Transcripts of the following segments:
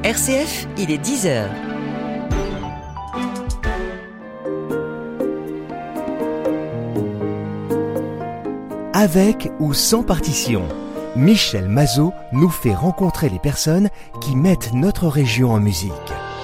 RCF, il est 10h. Avec ou sans partition, Michel Mazot nous fait rencontrer les personnes qui mettent notre région en musique.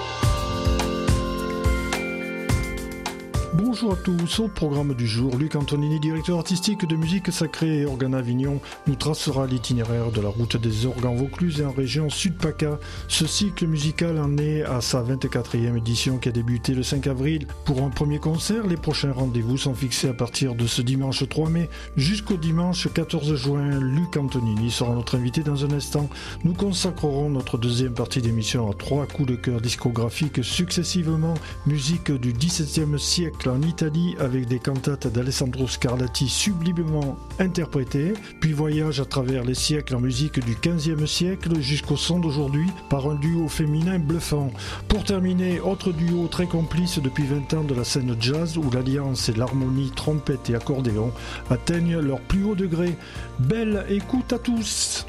Bonjour à tous, au programme du jour, Luc Antonini, directeur artistique de musique sacrée et orgue à Avignon, nous tracera l'itinéraire de la route des orgues en Vaucluse et en région Sud-PACA. Ce cycle musical en est à sa 24e édition qui a débuté le 5 avril. Pour un premier concert, les prochains rendez-vous sont fixés à partir de ce dimanche 3 mai jusqu'au dimanche 14 juin. Luc Antonini sera notre invité dans un instant. Nous consacrerons notre deuxième partie d'émission à 3 coups de cœur discographiques successivement. Musique du XVIIe siècle en Italie avec des cantates d'Alessandro Scarlatti sublimement interprétées, puis voyage à travers les siècles en musique du XVe siècle jusqu'au son d'aujourd'hui par un duo féminin bluffant. Pour terminer, autre duo très complice depuis 20 ans de la scène jazz où l'alliance et l'harmonie trompette et accordéon atteignent leur plus haut degré. Belle écoute à tous!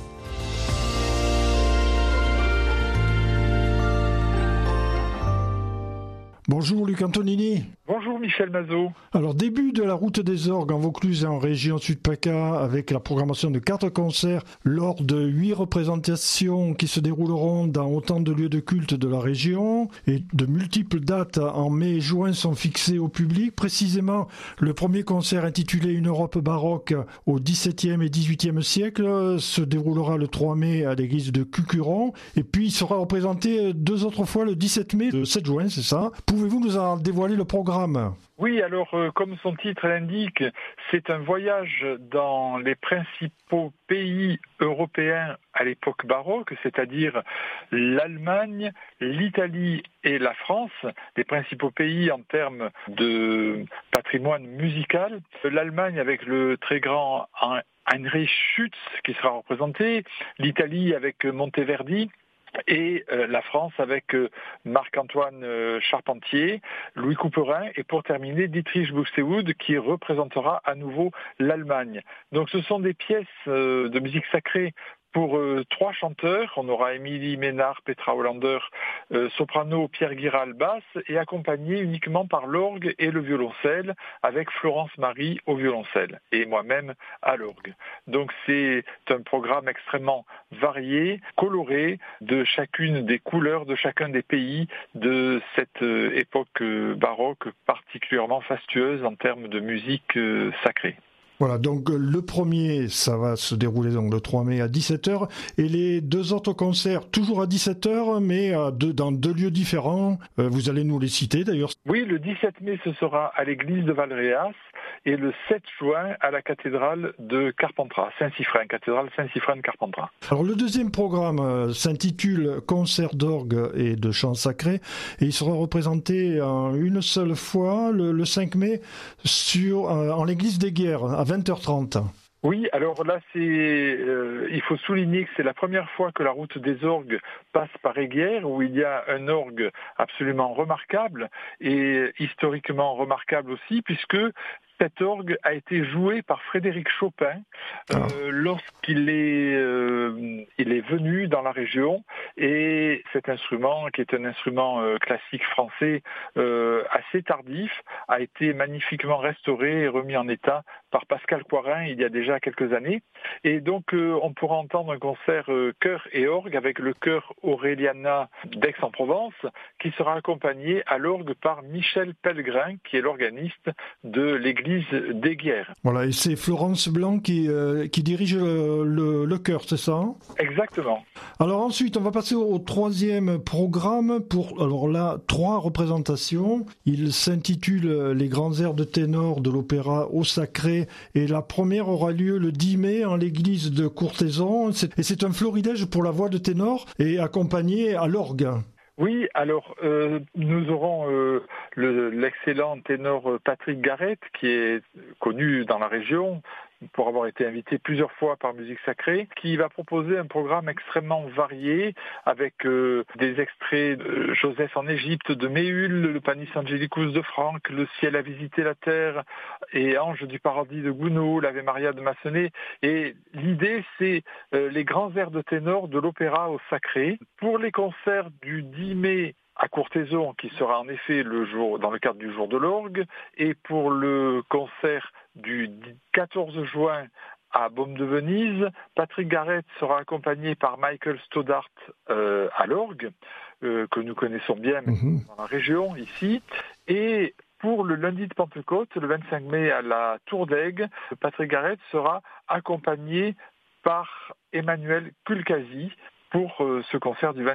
Bonjour Luc Antonini. Bonjour Michel Mazot. Alors début de la route des orgues en Vaucluse et en région Sud-PACA avec la programmation de 4 concerts lors de 8 représentations qui se dérouleront dans autant de lieux de culte de la région et de multiples dates en mai et juin sont fixées au public. Précisément le premier concert intitulé Une Europe baroque au XVIIe et XVIIIe siècle se déroulera le 3 mai à l'église de Cucuron et puis il sera représenté 2 autres fois le 17 mai, le 7 juin, c'est ça. Pouvez-vous nous en dévoiler le programme ? Oui, alors comme son titre l'indique, c'est un voyage dans les principaux pays européens à l'époque baroque, c'est-à-dire l'Allemagne, l'Italie et la France, les principaux pays en termes de patrimoine musical. L'Allemagne avec le très grand Heinrich Schütz qui sera représenté, l'Italie avec Monteverdi, et la France avec Marc-Antoine Charpentier, Louis Couperin et pour terminer Dietrich Buxtehude qui représentera à nouveau l'Allemagne. Donc ce sont des pièces de musique sacrée pour 3 chanteurs. On aura Émilie Ménard, Petra Hollander, soprano, Pierre Guiral, basse, et accompagné uniquement par l'orgue et le violoncelle, avec Florence Marie au violoncelle, et moi-même à l'orgue. Donc c'est un programme extrêmement varié, coloré, de chacune des couleurs de chacun des pays de cette époque baroque particulièrement fastueuse en termes de musique sacrée. Voilà, donc le premier, ça va se dérouler donc le 3 mai à 17h et les 2 autres concerts toujours à 17h mais dans 2 lieux différents. Vous allez nous les citer d'ailleurs. Oui, le 17 mai ce sera à l'église de Valréas et le 7 juin à la cathédrale de Carpentras, Saint-Siffrin, cathédrale Saint-Siffrin de Carpentras. Alors le deuxième programme s'intitule Concert d'orgue et de chants sacrés et il sera représenté une seule fois le 5 mai en l'église des Guerres à 20h30. Oui, alors là, il faut souligner que c'est la première fois que la route des orgues passe par Eyguières, où il y a un orgue absolument remarquable et historiquement remarquable aussi, puisque cet orgue a été joué par Frédéric Chopin lorsqu'il est venu dans la région, et cet instrument, qui est un instrument classique français assez tardif, a été magnifiquement restauré et remis en état par Pascal Coirin il y a déjà quelques années. Et donc on pourra entendre un concert chœur et orgue avec le chœur Auréliana d'Aix-en-Provence qui sera accompagné à l'orgue par Michel Pellegrin qui est l'organiste de l'église d'Eyguières. Voilà, et c'est Florence Blanc qui dirige le chœur, c'est ça ? Exactement. Alors ensuite, on va passer au troisième programme pour, alors là, 3 représentations. Il s'intitule Les grands airs de ténor de l'opéra Au Sacré et la première aura lieu le 10 mai en l'église de Courthézon et c'est un florilège pour la voix de ténor et accompagné à l'orgue. Oui, alors nous aurons l'excellent ténor Patrick Garrett qui est connu dans la région, pour avoir été invité plusieurs fois par Musique Sacrée, qui va proposer un programme extrêmement varié avec des extraits de Joseph en Égypte, de Méhul, le Panis Angelicus de Franck, Le ciel a visité la terre et Ange du paradis de Gounod, l'Ave Maria de Massenet. Et l'idée, c'est les grands airs de ténor de l'opéra au sacré. Pour les concerts du 10 mai à Courthézon, qui sera en effet dans le cadre du jour de l'orgue, et pour le concert du 14 juin à Baume de Venise, Patrick Garrett sera accompagné par Michael Stoddart à l'orgue, que nous connaissons bien dans la région ici, et pour le lundi de Pentecôte, le 25 mai à la Tour d'Aigle, Patrick Garrett sera accompagné par Emmanuel Kulkasi pour ce concert du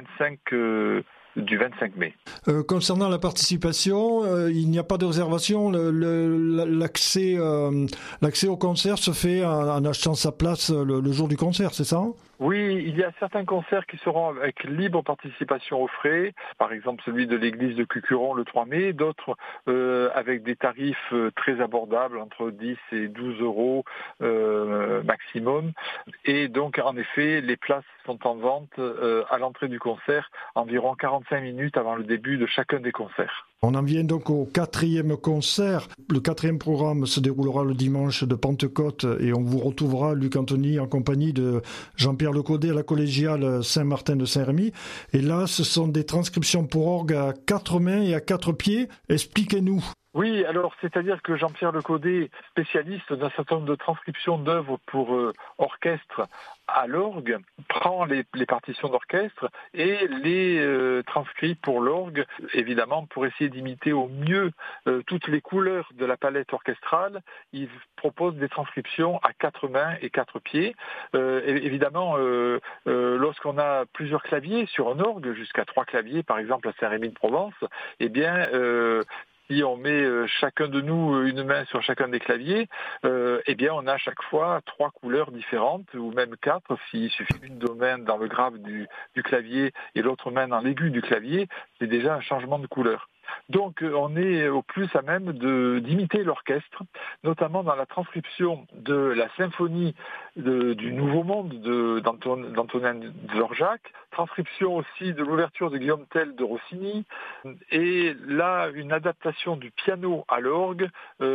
25 mai. Concernant la participation, il n'y a pas de réservation. L'accès au concert se fait en achetant sa place le jour du concert, c'est ça ? Oui, il y a certains concerts qui seront avec libre participation aux frais, par exemple celui de l'église de Cucuron le 3 mai, d'autres avec des tarifs très abordables, entre 10 et 12 euros maximum. Et donc, en effet, les places sont en vente à l'entrée du concert environ 45 minutes avant le début de chacun des concerts. On en vient donc au 4e concert. Le 4e programme se déroulera le dimanche de Pentecôte et on vous retrouvera, Luc Anthony, en compagnie de Jean-Pierre Lecaudet à la collégiale Saint-Martin de Saint-Rémy. Et là, ce sont des transcriptions pour orgue à 4 mains et à 4 pieds. Expliquez-nous. Oui, alors c'est-à-dire que Jean-Pierre Lecaudet, spécialiste d'un certain nombre de transcriptions d'œuvres pour orchestre à l'orgue, prend les partitions d'orchestre et les transcrit pour l'orgue, évidemment pour essayer d'imiter au mieux toutes les couleurs de la palette orchestrale. Il propose des transcriptions à 4 mains et 4 pieds. Évidemment, lorsqu'on a plusieurs claviers sur un orgue, jusqu'à 3 claviers par exemple à Saint-Rémy de Provence, eh bien si on met chacun de nous une main sur chacun des claviers, eh bien on a à chaque fois 3 couleurs différentes, ou même 4, s'il suffit d'une main dans le grave du clavier et l'autre main dans l'aigu du clavier, c'est déjà un changement de couleur. Donc on est au plus à même d'imiter l'orchestre, notamment dans la transcription de la symphonie du Nouveau Monde d'Antonin Dvorak, transcription aussi de l'ouverture de Guillaume Tell de Rossini, et là une adaptation du piano à l'orgue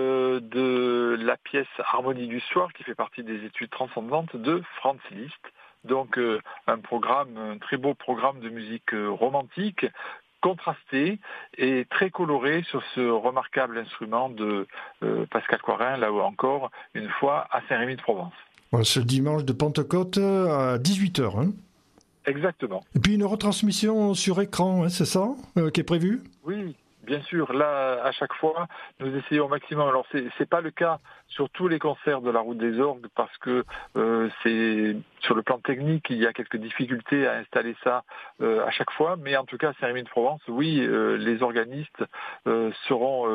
de la pièce Harmonie du soir, qui fait partie des études transcendantes de Franz Liszt. Donc un très beau programme de musique romantique, contrasté et très coloré sur ce remarquable instrument de Pascal Coirin, là encore, une fois à Saint-Rémy de Provence. Voilà, ce dimanche de Pentecôte à 18h. Hein. Exactement. Et puis une retransmission sur écran, hein, c'est ça, qui est prévu ? Oui. Bien sûr, là, à chaque fois, nous essayons au maximum. Alors, c'est pas le cas sur tous les concerts de la Route des Orgues parce que c'est sur le plan technique, il y a quelques difficultés à installer ça à chaque fois. Mais en tout cas, à Saint-Rémy de Provence, oui, les organistes seront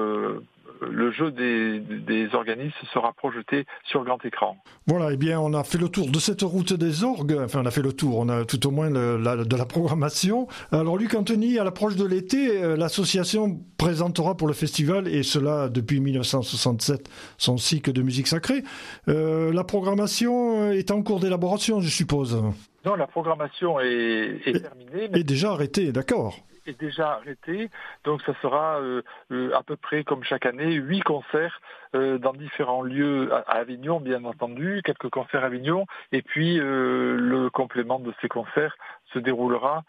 le jeu des organistes sera projeté sur grand écran. Voilà, eh bien, on a fait le tour de cette route des orgues. Enfin, on a fait le tour, on a tout au moins de la programmation. Alors, Luc Anthony, à l'approche de l'été, l'association présentera pour le festival, et cela depuis 1967, son cycle de musique sacrée. La programmation est en cours d'élaboration, je suppose. Non, la programmation est terminée. Est déjà arrêtée, d'accord. Est déjà arrêté, donc ça sera à peu près comme chaque année 8 concerts dans différents lieux à Avignon, bien entendu, quelques concerts à Avignon, et puis le complément de ces concerts se déroulera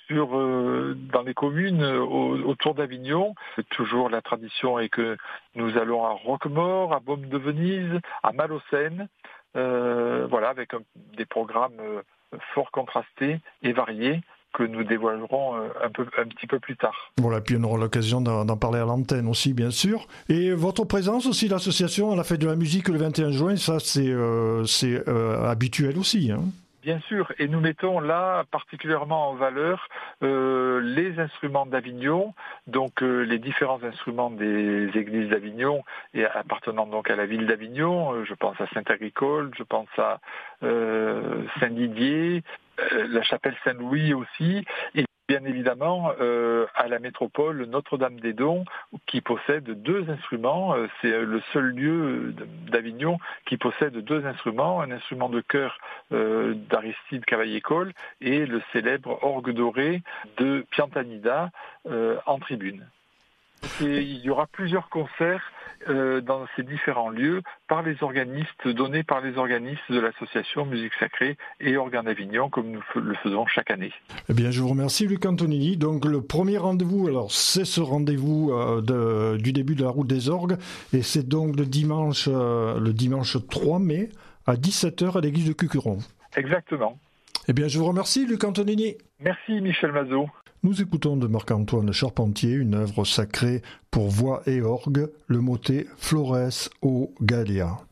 dans les communes autour d'Avignon. Toujours la tradition est que nous allons à Roquemaure, à Baume de Venise, à Malaucène, voilà, avec des programmes fort contrastés et variés, que nous dévoilerons un petit peu plus tard. Voilà, puis on aura l'occasion d'en parler à l'antenne aussi, bien sûr. Et votre présence aussi, l'association à la Fête de la musique le 21 juin, ça c'est habituel aussi, hein. Bien sûr, et nous mettons là particulièrement en valeur les instruments d'Avignon, donc les différents instruments des églises d'Avignon et appartenant donc à la ville d'Avignon. Je pense à Saint-Agricole, je pense à Saint-Didier, la chapelle Saint-Louis aussi, et Bien évidemment, à la métropole Notre-Dame-des-Dons, qui possède 2 instruments. C'est le seul lieu d'Avignon qui possède 2 instruments, un instrument de chœur d'Aristide Cavaillé-Coll et le célèbre orgue doré de Piantanida en tribune. Et il y aura plusieurs concerts dans ces différents lieux donnés par les organistes de l'association Musique Sacrée et Orgues en Avignon, comme nous le faisons chaque année. Eh bien, je vous remercie, Luc Antonini. Donc, le premier rendez-vous, alors c'est ce rendez-vous du début de la route des orgues, et c'est donc le dimanche 3 mai à 17h à l'église de Cucuron. Exactement. Eh bien, je vous remercie, Luc Antonini. Merci, Michel Mazot. Nous écoutons de Marc-Antoine Charpentier une œuvre sacrée pour voix et orgue, le motet Flores o Gallia.